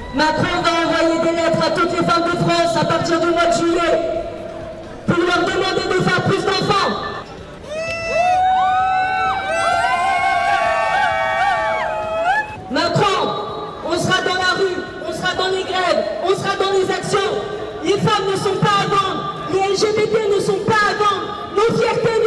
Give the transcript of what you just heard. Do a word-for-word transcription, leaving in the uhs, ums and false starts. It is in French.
Macron va envoyer des lettres à toutes les femmes de France à partir du mois de juillet pour leur demander de faire plus d'enfants. Macron, on sera dans la rue, on sera dans les grèves, on sera dans les actions. Les femmes ne sont pas à vendre, les L G B T ne sont pas à vendre, nos fiertés